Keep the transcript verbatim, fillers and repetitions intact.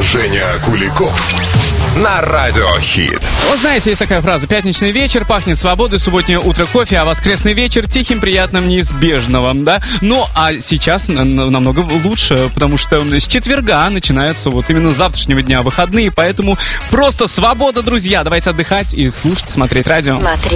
Женя Куликов на Радиохит. Вот знаете, есть такая фраза: пятничный вечер пахнет свободой, субботнее утро кофе, а воскресный вечер тихим, приятным, неизбежным, да? Ну, а сейчас намного лучше, потому что с четверга начинаются вот именно с завтрашнего дня выходные, поэтому просто свобода, друзья. Давайте отдыхать и слушать, смотреть радио. Смотри.